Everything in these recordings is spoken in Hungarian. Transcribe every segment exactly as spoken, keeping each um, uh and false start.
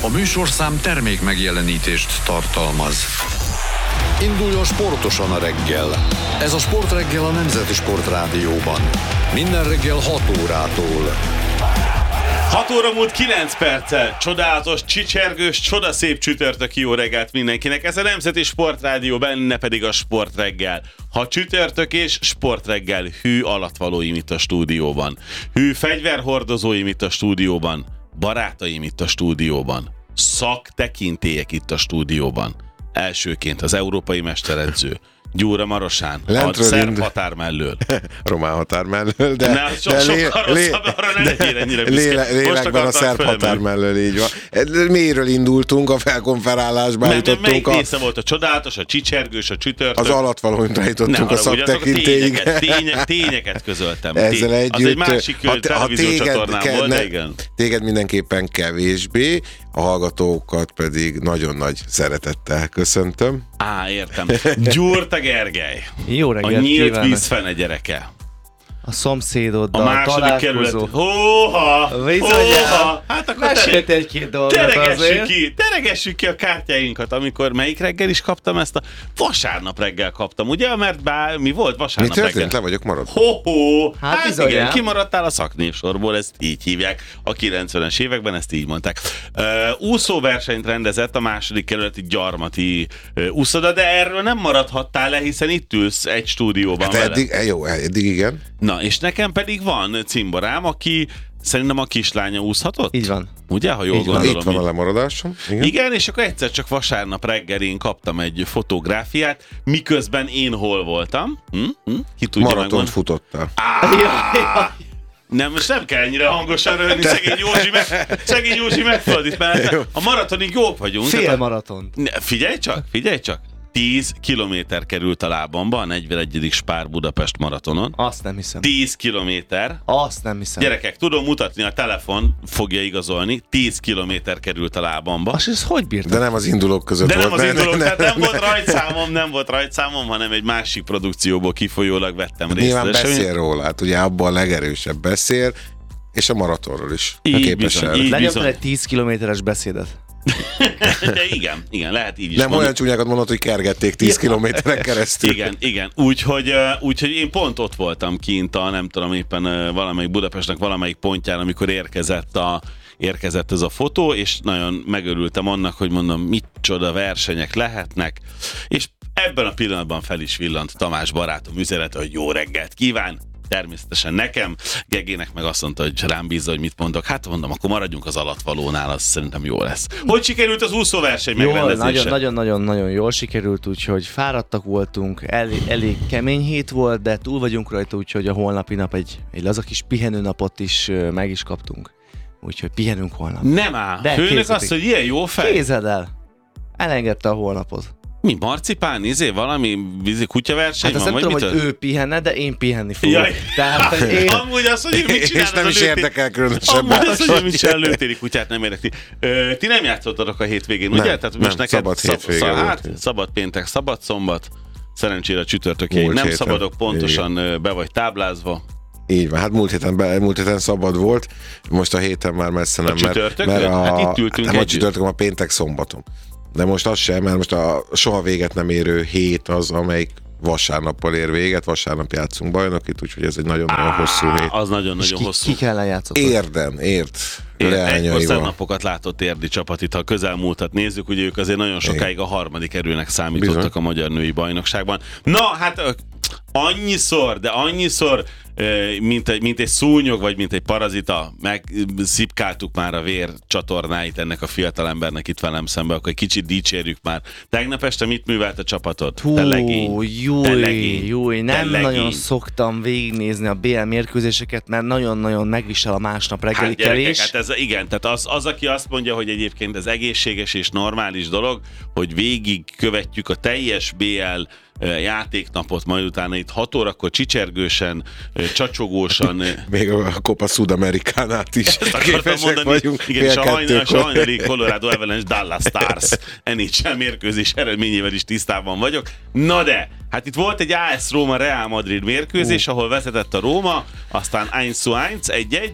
A műsorszám termék megjelenítést tartalmaz. Induljon sportosan a reggel. Ez a Sportreggel a Nemzeti Sportrádióban. Minden reggel hat órától. hat óra múlt kilenc perccel. Csodálatos, csicsergős, csodaszép csütörtöki jó reggelt mindenkinek. Ez a Nemzeti Sportrádió, benne pedig a Sportreggel. Ha csütörtök és Sportreggel, hű alatvalóim itt a stúdióban. Hű fegyverhordozóim itt a stúdióban. Barátaim itt a stúdióban. Szaktekintélyek itt a stúdióban. Elsőként az európai mesteredző Gyura Marosán, a szerb határ mellől. Román határ mellől, de... Ne, so, de sokkal lé, rosszabb, arra ne legyél ennyire büszke. Léle, lélekben a szerb határ mellől, így van. Miről indultunk a felkonferálásban? Nem, nem, melyik a... része volt a csodálatos, a csicsergős, a csütörtök? Az alatvalóimra jutottunk a szaktekintélyig. Tényeket, tények, tényeket közöltem. Ezzel Tény. együtt... Az egy másik televíziócsatornán volt, de igen. Téged mindenképpen kevésbé, a hallgatókat pedig nagyon nagy szeretettel köszöntöm. Á, értem. Gyurta Gergely. Jó reggelt a nyílt kívánok. Vízfene gyereke. A szomszédoddal a második kerület. Hóha! Hóha! Hát akkor mesélt egy-két dolgot teregessük azért. ki, teregessük ki a kártyáinkat, amikor melyik reggel is kaptam ezt a... Vasárnap reggel kaptam, ugye? Mert bár mi volt vasárnap mi történt? reggel? Le vagyok maradva. Ho-ho! Hát, hát bizony, igen, el. kimaradtál a szaknévsorból, ezt így hívják. A kilencvenes években ezt így mondták. Uh, úszóversenyt rendezett a második kerületi gyarmati uh, úszoda, de erről nem maradhattál le, hiszen itt ülsz egy stúdióban hát vele. eddig, jó, eddig igen. Na, és nekem pedig van cimborám, aki szerintem a kislánya úszhatott? Így van. Ugye, ha jól Így van. gondolom. Itt van a lemaradásom. Igen. Igen, és akkor egyszer csak vasárnap reggel én kaptam egy fotográfiát, miközben én hol voltam. Hm? Hm? Ki tudja Maratont megmondani? futottál. Nem, most nem kell ennyire hangosan röhögni, szegény Józsi, meg, szegény Józsi megfordít, mert a maratonig jók vagyunk. Fél maratont. Ne, figyelj csak, figyelj csak. tíz kilométer került a lábamba a negyvenegyedik Spár Budapest maratonon. Azt nem hiszem. tíz kilométer. Azt nem hiszem. Gyerekek, tudom mutatni, a telefon fogja igazolni. tíz kilométer került a lábamba. Azt ez hogy bírtam? De nem az indulók között De volt. nem az indulók, ne, tehát ne, nem ne, volt rajtszámom, nem volt rajtszámom, hanem egy másik produkcióból kifolyólag vettem részt. Nyilván beszél róla, hát ugye abban a legerősebb beszél, és a maratonról is. Így bizony, így Lenyomtál egy tíz kilométeres beszédet. De igen, igen, lehet így is Nem mondani. olyan csúnyákat mondott, hogy kergették tíz kilométeren keresztül. Igen, igen. Úgyhogy, úgyhogy én pont ott voltam kint a, nem tudom, éppen valamelyik Budapestnek valamelyik pontján, amikor érkezett a érkezett ez a fotó, és nagyon megörültem annak, hogy mondom, micsoda versenyek lehetnek, és ebben a pillanatban fel is villant Tamás barátom üzenete, hogy jó reggelt kíván, természetesen nekem, Gegének meg azt mondta, hogy rám bízza, hogy mit mondok. Hát mondom, akkor maradjunk az alatvalónál, az szerintem jó lesz. Hogy sikerült az úszóverseny megrendezése? Nagyon-nagyon jól sikerült, úgyhogy fáradtak voltunk, elég, elég kemény hét volt, de túl vagyunk rajta, úgyhogy a holnapi nap egy, egy laza kis pihenőnapot is meg is kaptunk. Úgyhogy pihenünk holnap. Nem áll. De Főnök készítik. azt, hogy ilyen jó fej. Kézed el. Elengedte a holnapot. Mi, marcipán, izé, valami vízi kutyaverseny Hát azt van, nem vagy tudom, mitől? hogy ő pihenne, de én pihenni fogok. Jaj. Tehát, hogy én... Amúgy azt, hogy mit csinálod És nem a is lőtéri- érdekel különösebben. Amúgy azt, hogy mit csinál lőtéri kutyát, nem érdekli. Ö, ti nem játszottatok a hétvégén, Nem, ugye? Tehát most nem, neked szabad hétvége szab- volt. Hát, szabad péntek, szabad szombat. Szerencsére a csütörtökjeig Múlt nem héten. szabadok, pontosan ö, be vagy táblázva. Így van, hát múlt héten, be, múlt héten szabad volt, most a héten már messze nem, A csütörtökön? mert, mert a, Hát itt ültünk nem a együtt. csütörtökön, a péntek szombaton. De most az sem, mert most a soha véget nem érő hét az, amelyik vasárnappal ér véget, vasárnap játszunk bajnokit, úgyhogy ez egy nagyon-nagyon Á, hosszú hét. Az nagyon-nagyon ki, hosszú. ki kellene játszott? Érden, ért. Egy Leányaival. napokat látott érdi csapat, itt ha a közelmúltat nézzük, ugye ők azért nagyon sokáig a harmadik erőnek számítottak Bizony. a magyar női bajnokságban. Na, hát ö, annyiszor, de annyiszor, ö, mint egy, mint egy szúnyog, vagy mint egy parazita, megszipkáltuk már a vér csatornáit ennek a fiatalembernek itt velem szemben, akkor egy kicsit dicsérjük már. Tegnap este mit művelt a csapatod? Hú, Te legény. Te júj, legény. júj, Te nem legény. nagyon szoktam végignézni a bé el mérkőzéseket, mert nagyon-nagyon megvisel a másnap reggeli Hát gyerekek, kelés. hát ez, igen, tehát az, az, aki azt mondja, hogy egyébként ez egészséges és normális dolog, hogy végig követjük a teljes bé el játéknapot, majd utána itt hat órakor csicsergősen, csacsogósan. Még a Copa Sudamericánát is képesek vagyunk. Igen, és a, hajnal, és a kettőkor. hajnali Colorado Avalanche Dallas Stars en há el mérkőzés eredményével is tisztában vagyok. Na de, hát itt volt egy á es Róma Real Madrid mérkőzés, uh. ahol vezetett a Róma, aztán eins zu eins, egy-egy,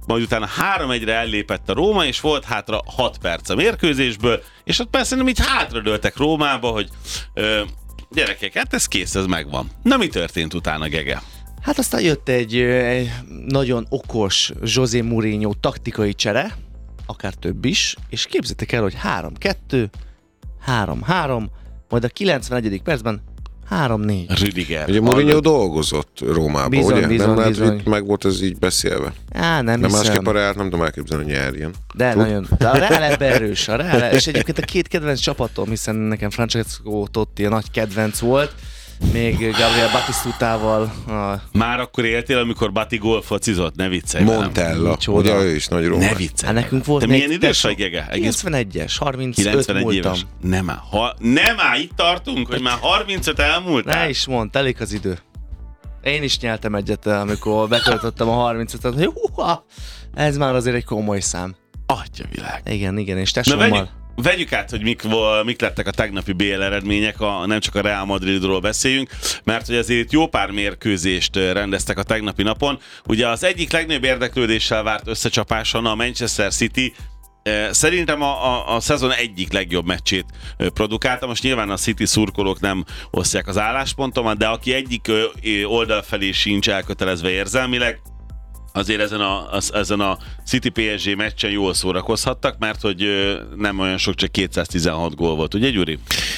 majd utána három egyre ellépett a Róma, és volt hátra hat perc a mérkőzésből, és ott persze nem így hátradőltek Rómába, hogy ö, gyerekek, hát ez kész, ez megvan. Na, mi történt utána, Gege? Hát aztán jött egy, egy nagyon okos José Mourinho taktikai csere, akár több is, és képzeljétek el, hogy három kettő, három három, majd a kilencvenegyedik percben három négy. Rüdiger. Ugye Mourinho dolgozott Rómában, bizony, ugye? Bizony, nem lehet, bizony. hogy meg volt ez így beszélve. Á, nem De hiszem. másképp a Reált nem tudom elképzelni, hogy nyerjen. De nagyon. De a Real ebben erős. A Real, és egyébként a két kedvenc csapatom, hiszen nekem Francesco Totti a nagy kedvenc volt, még Gabriel Batistutával. A... Már akkor éltél, amikor Bati gól focizott? Ne viccelj Montella, ugye ő is nagy Róma. Ne viccelj. Hát nekünk volt Te még milyen idős tesó. vagy, Gege? Egész kilencvenegyes, harmincöt kilencvenegy múltam. éves. Nem már, ha, nem már, itt tartunk, hogy már harmincöt elmúltál. Ne is mondd, elég az idő. Én is nyeltem egyet, amikor betöltöttem a harmincötöt, hogy húha, ez már azért egy komoly szám. Atya világ. Igen, igen, és Na tesómmal. vegyük, vegyük át, hogy mik, mik lettek a tegnapi bé el eredmények, a, nem csak a Real Madridról beszéljünk, mert hogy azért jó pár mérkőzést rendeztek a tegnapi napon. Ugye az egyik legnagyobb érdeklődéssel várt összecsapáson a Manchester City szerintem a, a, a szezon egyik legjobb meccsét produkálta. Most nyilván a City szurkolók nem osztják az álláspontomat, de aki egyik oldal felé sincs elkötelezve érzelmileg, azért ezen a, ezen a City pé es gé meccsen jól szórakozhattak, mert hogy nem olyan sok, csak kétszáztizenhat gól volt, ugye Gyuri?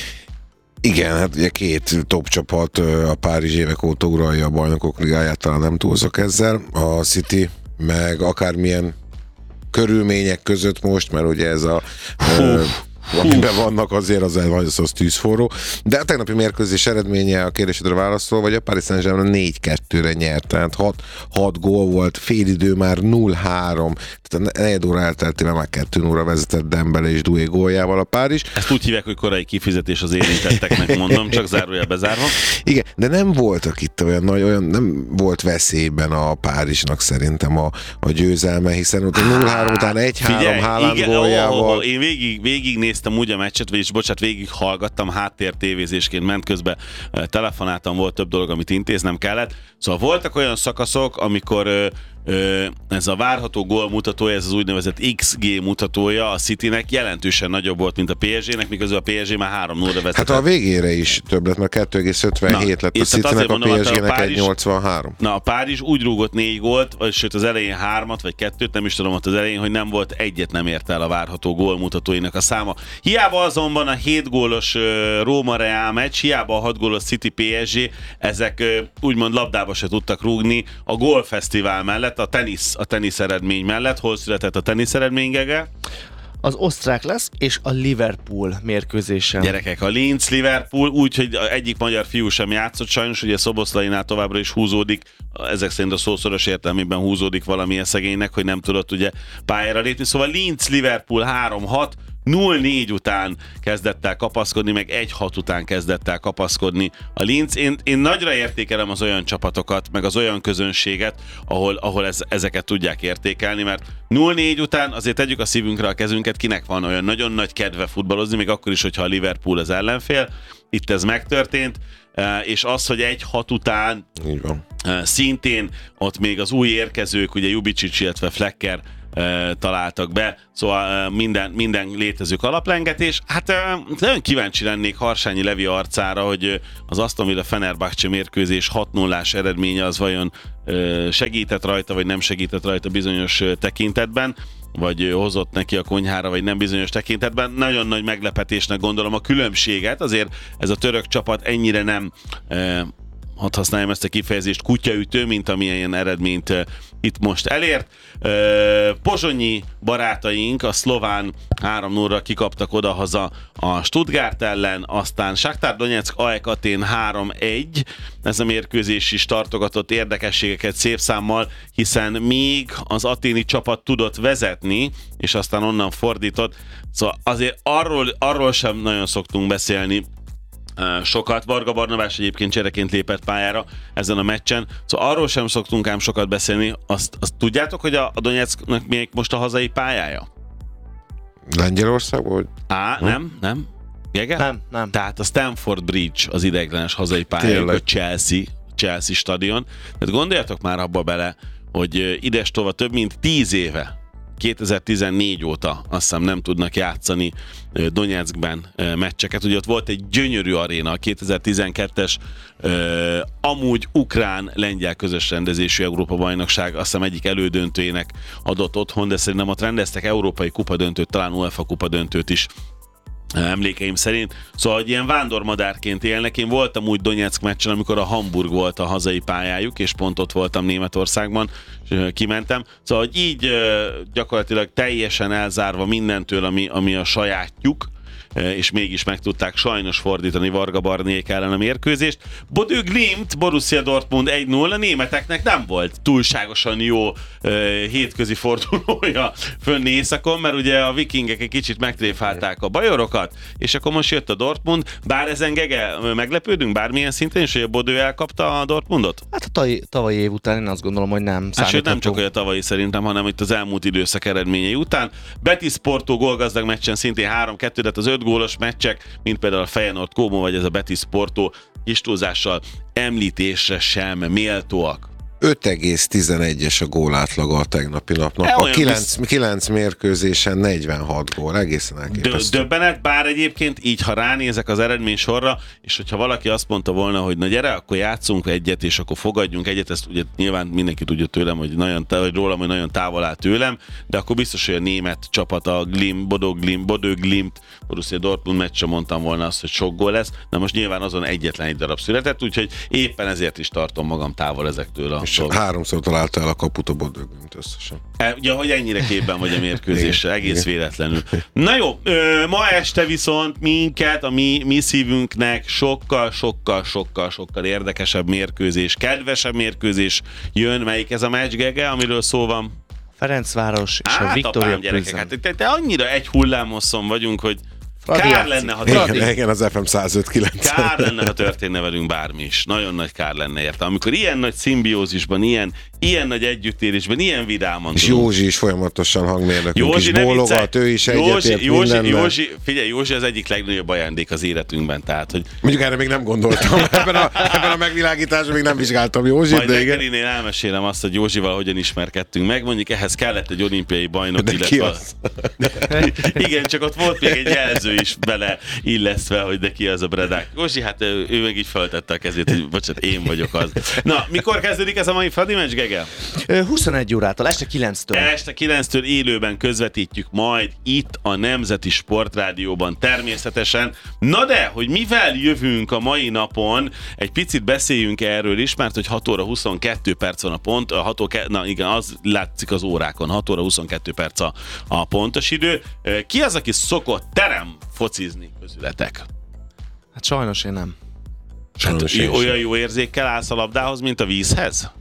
Igen, hát ugye két top csapat a Párizs évek óta uralja a Bajnokok Ligáját, talán nem túlzok ezzel. A City meg akármilyen körülmények között most, mert ugye ez a... Ö, amiben vannak azért az, az, az tűzforró. De a tegnapi mérkőzés eredménye a kérdésedre válaszol, vagy a Paris Saint-Germain négy kettőre nyert, tehát hat gól volt, félidő már nulla három, tehát a negyed óra elteltével már kettő nulla vezetett Dembele és Doué góljával a Párizs. Ezt úgy hívják, hogy korai kifizetés az érintetteknek, mondom, csak zárójel bezárva. Igen, de nem voltak itt olyan nagy, olyan nem volt veszélyben a Párizsnak szerintem a, a győzelme, hiszen ott a nulla három után egy három Haaland góljával. Oh, oh, oh, én végig, végig néztem úgy a meccset, vagyis bocsánat, végig hallgattam, háttér tévézésként ment közben, telefonáltam, volt több dolog, amit intéznem kellett. Szóval voltak olyan szakaszok, amikor ö, ö, ez a várható gól mutatója, ez az úgynevezett iksz gé mutatója a Citynek jelentősen nagyobb volt, mint a pé es gének, miközben a pé es gé már három nulla vezetett. Hát a végére is több lett, mert kettő egész ötvenhét lett a Citynek, a pé es gének egy nyolcvanhárom. Na, a Párizs úgy rúgott négy gólt, vagy sőt az elején hármat, vagy kettőt, nem is tudom ott az elején, hogy nem volt egyet nem ért el a várható gól mutatóinak a száma. Hiába azonban a hét gólos uh, Róma-Real meccs, hiába a hat gólos City pé es gé, ezek uh, úgymond labdába se tudtak rúgni a gólfesztivál mellett, a tenisz, a tenisz eredmény mellett. Hol született a tenisz eredmény, Gege? Az osztrák lesz, és a Liverpool mérkőzésen. Gyerekek, a Linz-Liverpool, úgyhogy egyik magyar fiú sem játszott sajnos, ugye Szoboszlainál továbbra is húzódik, ezek szerint a szószoros értelmében húzódik valamilyen szegénynek, hogy nem tudott ugye pályára lépni. Szóval Linz-Liverpool három hat, nulla négy után kezdett el kapaszkodni, meg egy hat után kezdett el kapaszkodni a Linz. Én, én nagyra értékelem az olyan csapatokat, meg az olyan közönséget, ahol, ahol ez, ezeket tudják értékelni, mert nulla négy után azért tegyük a szívünkre a kezünket, kinek van olyan nagyon nagy kedve futballozni, még akkor is, hogyha a Liverpool az ellenfél. Itt ez megtörtént, és az, hogy egy hat után Így van. szintén ott még az új érkezők, ugye Jubicic, illetve Flecker találtak be, szóval minden, minden létező kalaplengetés. Hát nagyon kíváncsi lennék Harsányi Levi arcára, hogy az Aston Villa Fenerbahce mérkőzés hat nullás eredménye az vajon segített rajta, vagy nem segített rajta bizonyos tekintetben, vagy hozott neki a konyhára, vagy nem bizonyos tekintetben. Nagyon nagy meglepetésnek gondolom a különbséget, azért ez a török csapat ennyire nem hadd használjam ezt a kifejezést, kutyaütő, mint amilyen eredményt uh, itt most elért. Uh, pozsonyi barátaink a szlován három nullra kikaptak odahaza a Stuttgart ellen, aztán Shakhtar Donetsk á e ká Atén három egy. Ez a mérkőzés is tartogatott érdekességeket szép számmal, hiszen még az aténi csapat tudott vezetni, és aztán onnan fordított. Szóval azért arról, arról sem nagyon szoktunk beszélni sokat. Varga Barnabás egyébként csereként lépett pályára ezen a meccsen. Szóval arról sem szoktunk ám sokat beszélni. Azt, azt tudjátok, hogy a, a Donetsknek még most a hazai pályája? Lengyelország vagy? Á, hm? nem, nem. Gege? Nem, nem. Tehát a Stamford Bridge az ideiglenes hazai pályájuk, a Chelsea, Chelsea stadion. Tehát gondoljatok már abba bele, hogy idestova több mint tíz éve, kétezer-tizennégy óta azt hiszem nem tudnak játszani Donyeckben meccseket. Ugye ott volt egy gyönyörű aréna, a kétezer-tizenkettes uh, amúgy ukrán-lengyel közös rendezésű Európa-bajnokság, azt hiszem egyik elődöntőjének adott otthon, de szerintem ott rendeztek európai kupadöntőt, talán UEFA kupadöntőt is, emlékeim szerint. Szóval, hogy ilyen vándormadárként élnek. Én voltam úgy Donyeck meccsen, amikor a Hamburg volt a hazai pályájuk, és pont ott voltam Németországban, és kimentem. Szóval, hogy így gyakorlatilag teljesen elzárva mindentől, ami, ami a sajátjuk, és mégis meg tudták sajnos fordítani Varga Barnék ellen a mérkőzést. Bodø Glimt, Borussia Dortmund egy null, a németeknek nem volt túlságosan jó uh, hétközi fordulója fönn északon, mert ugye a vikingek egy kicsit megtréfálták a bajorokat, és akkor most jött a Dortmund, bár ezen Gege meglepődünk bármilyen szinten is, hogy a Bodø elkapta a Dortmundot? Hát a tavalyi, tavalyi év után én azt gondolom, hogy nem hát sőt, nem csak a tavalyi szerintem, hanem itt az elmúlt időszak eredményei után. Betis Porto gólgazdag meccsen szintén három kettő, de az öt gólos meccsek, mint például a Feyenoord Como vagy ez a Betis Porto kis túlzással említésre sem méltóak. öt egész tizenegyes a gólátlaga a tegnapi napnak. E, a kilenc mérkőzésen negyvenhat gól, egészen elképesztő. Döbbenet, bár egyébként így, ha ránézek az eredmény sorra, és hogyha valaki azt mondta volna, hogy na gyere, akkor játszunk egyet, és akkor fogadjunk egyet, ezt ugye nyilván mindenki tudja tőlem, hogy nagyon, vagy rólam, hogy nagyon távol áll tőlem, de akkor biztos, hogy a német csapat, a Glimt, Bodø Glimt, Bodø Glimt, Borussia Dortmund meccsre mondtam volna azt, hogy sok gól lesz, de most nyilván azon egyetlen egy darab született, úgyhogy éppen ezért is tartom magam távol ezektől a és háromszor találta el a kaput a Bodø Glimt összesen. E, ugye, hogy ennyire képben vagy a mérkőzésre, egész igen. Véletlenül. Na jó, ö, ma este viszont minket, a mi, mi szívünknek sokkal, sokkal, sokkal, sokkal érdekesebb mérkőzés, kedvesebb mérkőzés jön. Melyik ez a meccs, Gege, amiről szó van? Ferencváros és Át, a Viktória gyerekek, hát te, te annyira egy hullámhosszon vagyunk, hogy Fradi kár játszik. Lenne, ha igen, igen, az ef em száz öt kilenc. Kár lenne, ha történne velünk bármi is. Nagyon nagy kár lenne érte. Amikor ilyen nagy szimbiózisban, ilyen, ilyen nagy együttélésben, ilyen vidáman és tudunk. Józsi is folyamatosan hangmérnökünk is bólogat, ő is egyetért Józsi, Józsi, figyelj, Józsi az egyik legnagyobb ajándék az életünkben. Tehát, hogy mondjuk erre még nem gondoltam. Ebben a, ebben a megvilágításban még nem vizsgáltam Józsit. Majd reggelinél elmesélem azt, hogy Józsival hogyan ismerkedtünk meg. Mondjuk ehhez kellett egy olimpiai bajnok. De ki az? Igen, csak ott volt még egy jelző is bele illesztve, hogy de ki az a Bredák. Józsi, hát ő, ő meg így feltette a kezét, hogy bocsánat, én vagyok az. Na, mikor kezdődik ez a mai Fradi meccs, Gege? huszonegy órától, este kilenctől. Este kilenctől élőben közvetítjük majd itt a Nemzeti Sportrádióban természetesen. Na de, hogy mivel jövünk a mai napon, egy picit beszéljünk erről is, mert hogy hat óra huszonkettő perc van a pont, a hat óra, na igen, az látszik az órákon, hat óra huszonkettő perc a, a pontos idő. Ki az, aki szokott terem focizni közületek? Hát sajnos én nem. Sajnos hát, én olyan jó érzékkel állsz a labdához, mint a vízhez?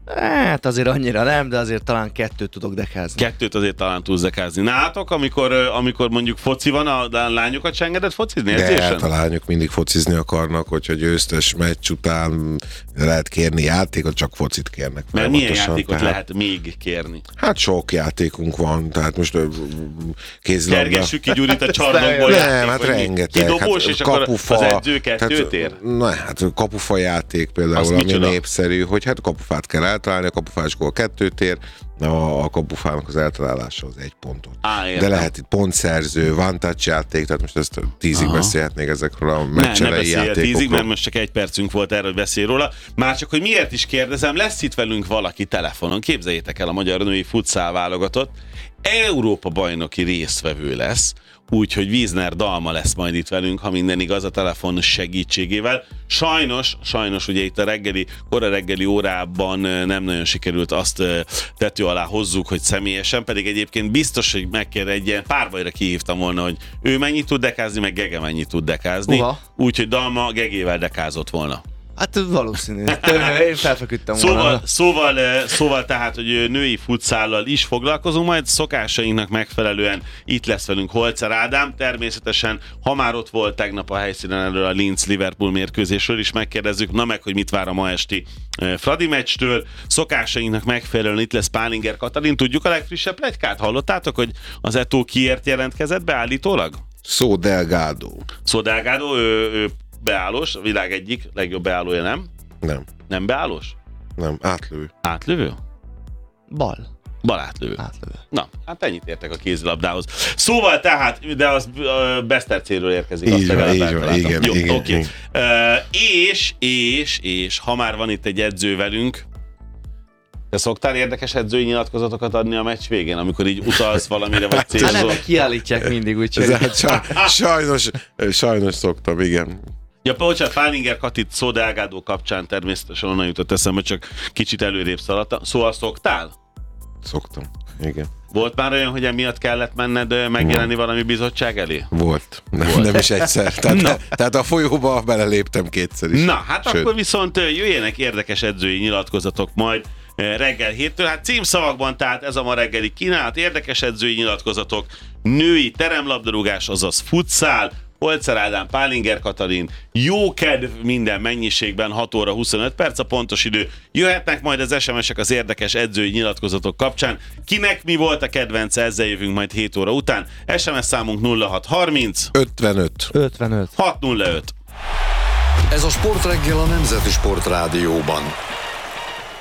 Hát azért annyira nem, de azért talán kettőt tudok dekázni. Kettőt azért talán tudsz dekázni. Nátok, amikor, amikor mondjuk foci van, a, a lányokat se engedett focizni? De hát a lányok mindig focizni akarnak, hogyha győztes meccs után lehet kérni játékot, csak focit kérnek. Mert milyen játékot tehát lehet még kérni? Hát sok játékunk van, tehát most kézilabda. Kergessük ki Gyurit a csarnokból. Nem, hát rengeteg. Kidobós, hát, és kapufa, akkor az edző kettőt ér? Na hát kapufa játék például, ami népszerű, hogy hát kapufát kell eltalálni, a kapufásból kettőt ér, a, a kapufának az eltalálása az egy pontot. Á, de lehet itt pontszerző, one touch játék, tehát most ezt tízig aha. beszélhetnék ezekről a meccselei játékokról. Tízig, mert most csak egy percünk volt erről, hogy beszél róla. Már csak, hogy miért is kérdezem, lesz itt velünk valaki telefonon. Képzeljétek el, a magyar női futszál válogatott Európa bajnoki résztvevő lesz, úgyhogy Wiesner Dalma lesz majd itt velünk, ha minden igaz, a telefon segítségével. Sajnos, sajnos ugye itt a reggeli, kora reggeli órában nem nagyon sikerült azt tető alá hozzuk, hogy személyesen, pedig egyébként biztos, hogy megkér egy ilyen párbajra kihívtam volna, hogy ő mennyit tud dekázni, meg Gege mennyit tud dekázni. Úgyhogy Dalma Gegével dekázott volna. Hát valószínű. Én felfeküdtem szóval, volna. Szóval, szóval tehát, hogy női futszállal is foglalkozunk, majd szokásainknak megfelelően itt lesz velünk Holzer Ádám. Természetesen, ha már ott volt tegnap a helyszínen elől a Linz-Liverpool mérkőzésről is megkérdezzük, na meg, hogy mit vár a ma esti Fradi meccstől. Szokásainknak megfelelően itt lesz Pálinger Katalin. Tudjuk a legfrissebb pletykát? Hallottátok, hogy az Eto'o kiért jelentkezett beállítólag? Szó Delgado. Szó Delgado, ő, ő beállós, a világ egyik legjobb beállója, nem? Nem. Nem beállós? Nem, átlövő. Átlövő? Bal. Bal átlövő. Átlövő. Na, hát ennyit értek a kézilabdához. Szóval tehát, de az uh, Besztercéről érkezik. Így van, így van, igen, Jó, igen, oké. igen. Uh, és, és, és, ha már van itt egy edző velünk, te szoktál érdekes edzői nyilatkozatokat adni a meccs végén, amikor így utalsz valamire, vagy Hát célzol? nem, kiállítják mindig, úgyhogy... Ez, hát saj- sajnos, sajnos szoktam, igen. Ja, bocsánat, Pálinger Katit Szó Delgado kapcsán természetesen onnan jutott eszembe, csak kicsit előrébb szaladtam. Szóval szoktál? Szoktam, igen. Volt már olyan, hogy emiatt kellett menned megjelenni valami bizottság elé? Volt. Nem, nem is egyszer. Tehát, tehát a folyóba beleléptem kétszer is. Na, hát Sőt. akkor viszont jöjjenek érdekes edzői nyilatkozatok majd reggel héttől. Hát címszavakban, tehát ez a ma reggeli kínálat, érdekes edzői nyilatkozatok, női teremlabdarúgás, azaz futszál, Holzer Ádám, Pálinger Katalin, jó kedv minden mennyiségben, hat óra huszonöt perc a pontos idő. Jöhetnek majd az es em esek az érdekes edzői nyilatkozatok kapcsán. Kinek mi volt a kedvence, ezzel jövünk majd hét óra után. es em es számunk nulla hat harminc ötvenöt. ötvenöt. hat nulla öt. Ez a Sportreggel a Nemzeti Sportrádióban.